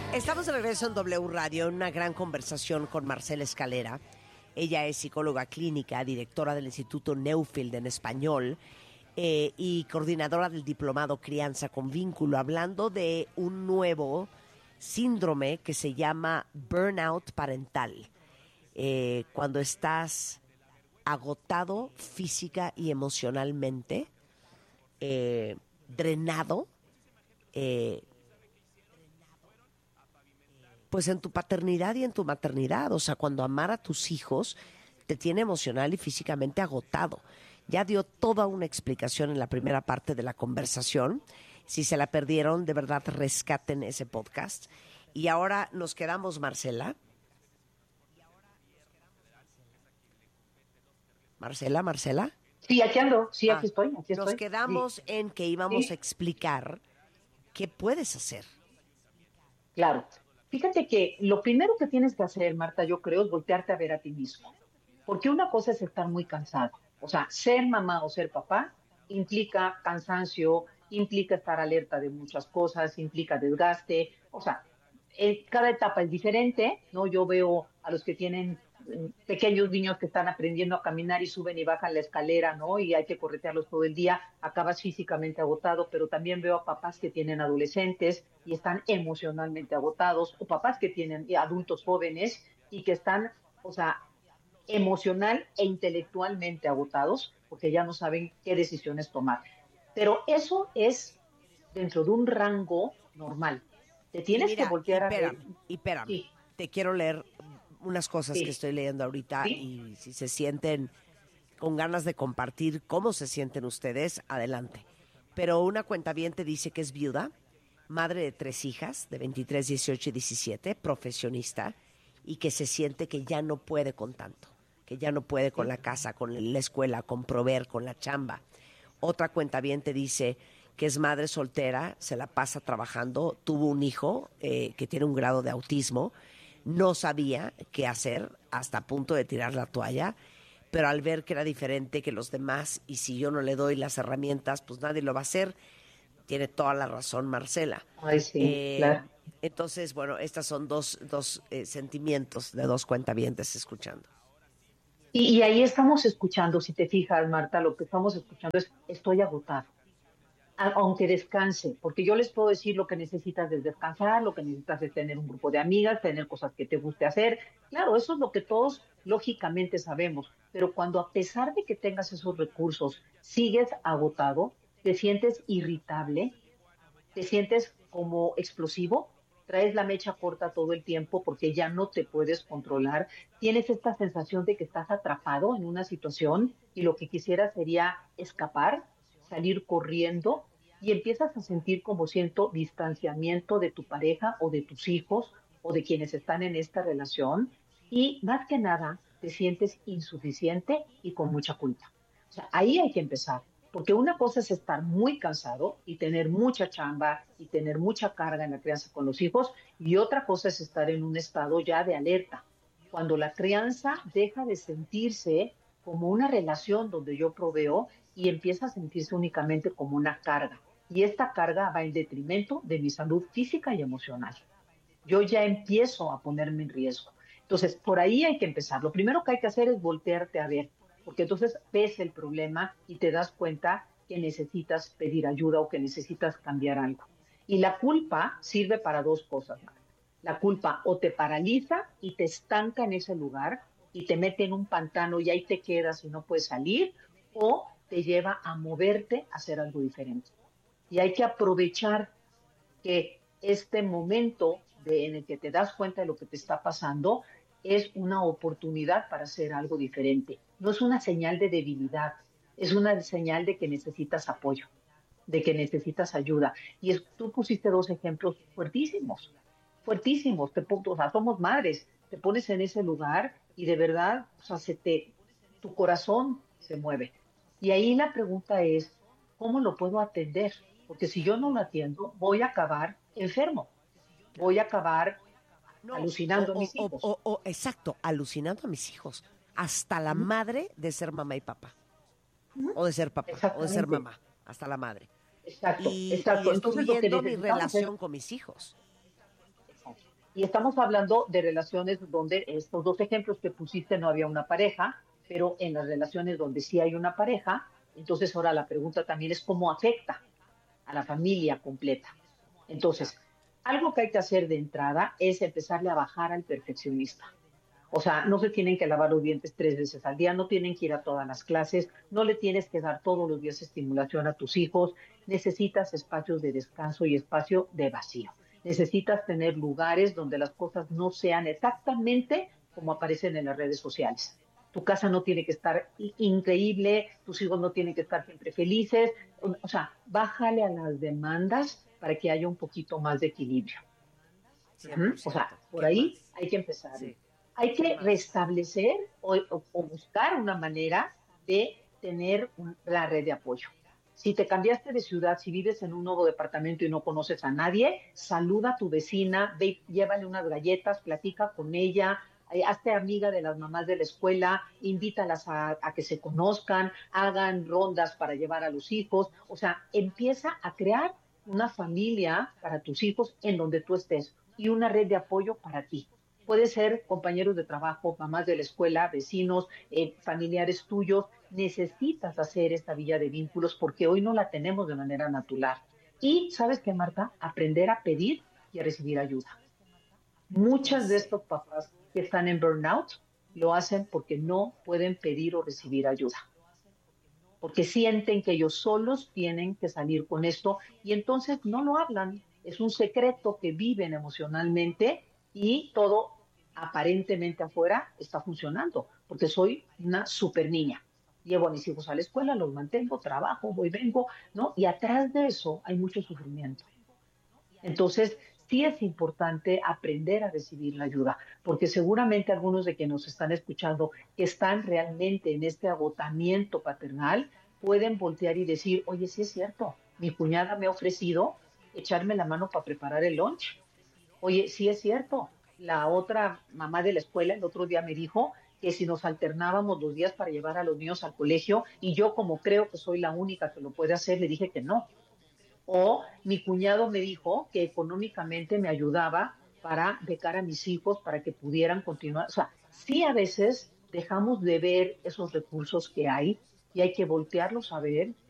Estamos de regreso en W Radio, en una gran conversación con Marcela Escalera. Ella es psicóloga clínica, directora del Instituto Newfield en español y coordinadora del diplomado Crianza con Vínculo, hablando de un nuevo síndrome que se llama burnout parental. Cuando estás agotado física y emocionalmente, drenado, pues en tu paternidad y en tu maternidad. O sea, cuando amar a tus hijos te tiene emocional y físicamente agotado. Ya dio toda una explicación en la primera parte de la conversación. Si se la perdieron, de verdad rescaten ese podcast. Y ahora nos quedamos, Marcela. Marcela. Sí, aquí ando. Sí, aquí estoy. Nos quedamos sí. en que íbamos a explicar qué puedes hacer. Claro. Fíjate que lo primero que tienes que hacer, Marta, yo creo, es voltearte a ver a ti mismo. Porque una cosa es estar muy cansado. O sea, ser mamá o ser papá implica cansancio, implica estar alerta de muchas cosas, implica desgaste. O sea, cada etapa es diferente, ¿no? Yo veo a los que tienen pequeños niños que están aprendiendo a caminar y suben y bajan la escalera, ¿no? Y hay que corretearlos todo el día, acabas físicamente agotado, pero también veo a papás que tienen adolescentes y están emocionalmente agotados, o papás que tienen adultos jóvenes y que están, o sea, emocional e intelectualmente agotados porque ya no saben qué decisiones tomar. Pero eso es dentro de un rango normal. Te tienes que voltear a ver. Espérame. Sí, Te quiero leer unas cosas que sí, estoy leyendo ahorita sí. y si se sienten con ganas de compartir cómo se sienten ustedes, adelante. Pero una cuentaviente dice que es viuda, madre de 3 hijas, de 23, 18 y 17, profesionista, y que se siente que ya no puede con tanto, que ya no puede con Sí. la casa, con la escuela, con proveer, con la chamba. Otra cuentaviente dice que es madre soltera, se la pasa trabajando, tuvo un hijo que tiene un grado de autismo, no sabía qué hacer hasta a punto de tirar la toalla, pero al ver que era diferente que los demás y si yo no le doy las herramientas, pues nadie lo va a hacer. Tiene toda la razón Marcela. Ay, sí, claro. Entonces, bueno, estas son dos sentimientos de dos cuentavientes escuchando. Y ahí estamos escuchando, si te fijas, Marta, lo que estamos escuchando es, estoy agotado. Aunque descanse, porque yo les puedo decir lo que necesitas es descansar, lo que necesitas es tener un grupo de amigas, tener cosas que te guste hacer. Claro, eso es lo que todos lógicamente sabemos, pero cuando a pesar de que tengas esos recursos, sigues agotado, te sientes irritable, te sientes como explosivo, traes la mecha corta todo el tiempo porque ya no te puedes controlar, tienes esta sensación de que estás atrapado en una situación y lo que quisieras sería escapar, salir corriendo y empiezas a sentir como siento distanciamiento de tu pareja o de tus hijos o de quienes están en esta relación y más que nada te sientes insuficiente y con mucha culpa. O sea, ahí hay que empezar. Porque una cosa es estar muy cansado y tener mucha chamba y tener mucha carga en la crianza con los hijos, y otra cosa es estar en un estado ya de alerta. Cuando la crianza deja de sentirse como una relación donde yo proveo y empieza a sentirse únicamente como una carga. Y esta carga va en detrimento de mi salud física y emocional. Yo ya empiezo a ponerme en riesgo. Entonces, por ahí hay que empezar. Lo primero que hay que hacer es voltearte a ver, porque entonces ves el problema y te das cuenta que necesitas pedir ayuda o que necesitas cambiar algo. Y la culpa sirve para dos cosas, Marta. La culpa o te paraliza y te estanca en ese lugar y te mete en un pantano y ahí te quedas y no puedes salir, o te lleva a moverte a hacer algo diferente. Y hay que aprovechar que este momento en el que te das cuenta de lo que te está pasando es una oportunidad para hacer algo diferente. No es una señal de debilidad, es una señal de que necesitas apoyo, de que necesitas ayuda. Y tú pusiste dos ejemplos fuertísimos, fuertísimos. O sea, somos madres, te pones en ese lugar y de verdad, o sea, tu corazón se mueve. Y ahí la pregunta es, ¿cómo lo puedo atender? Porque si yo no lo atiendo, voy a acabar enfermo, voy a acabar No, alucinando a mis hijos. exacto, alucinando a mis hijos. Hasta la Ujú. madre de ser mamá y papá. Ujú. O de ser papá, o de ser Exactamente, mamá. Hasta la madre. exacto, Y exacto. Entonces lo que destruyendo mi necesitamos es, relación con mis hijos. exacto. Y estamos hablando de relaciones donde estos dos ejemplos que pusiste no había una pareja, pero en las relaciones donde sí hay una pareja, entonces ahora la pregunta también es cómo afecta a la familia completa. Claro. Entonces, algo que hay que hacer de entrada es empezarle a bajar al perfeccionista. O sea, no se tienen que lavar los dientes 3 veces al día, no tienen que ir a todas las clases, no le tienes que dar todos los días estimulación a tus hijos, necesitas espacios de descanso y espacio de vacío. Necesitas tener lugares donde las cosas no sean exactamente como aparecen en las redes sociales. Tu casa no tiene que estar increíble, tus hijos no tienen que estar siempre felices. O sea, bájale a las demandas para que haya un poquito más de equilibrio. O sea, 100%. por ¿Qué ahí más? hay que empezar. Sí. Hay ¿Qué que más? restablecer o buscar una manera de tener la red de apoyo. Si te cambiaste de ciudad, si vives en un nuevo departamento y no conoces a nadie, saluda a tu vecina, ve, llévale unas galletas, platica con ella, hazte amiga de las mamás de la escuela, invítalas a que se conozcan, hagan rondas para llevar a los hijos. O sea, empieza a crear una familia para tus hijos en donde tú estés y una red de apoyo para ti. Puede ser compañeros de trabajo, mamás de la escuela, vecinos, familiares tuyos. Necesitas hacer esta villa de vínculos porque hoy no la tenemos de manera natural. Y, ¿sabes qué, Marta? Aprender a pedir y a recibir ayuda. Ya Muchas de sé. estos papás que están en burnout lo hacen porque no pueden pedir o recibir ayuda, porque sienten que ellos solos tienen que salir con esto y entonces no lo hablan. Es un secreto que viven emocionalmente y todo aparentemente afuera está funcionando, porque soy una super niña. Llevo a mis hijos a la escuela, los mantengo, trabajo, voy, vengo, ¿no? Y atrás de eso hay mucho sufrimiento. Entonces, sí es importante aprender a recibir la ayuda, porque seguramente algunos de que nos están escuchando que están realmente en este agotamiento paternal pueden voltear y decir, oye, sí es cierto, mi cuñada me ha ofrecido echarme la mano para preparar el lunch. Oye, sí es cierto, la otra mamá de la escuela el otro día me dijo que si nos alternábamos los días para llevar a los niños al colegio y yo como creo que soy la única que lo puede hacer, le dije que no. O mi cuñado me dijo que económicamente me ayudaba para becar a mis hijos para que pudieran continuar. O sea, sí a veces dejamos de ver esos recursos que hay y hay que voltearlos a ver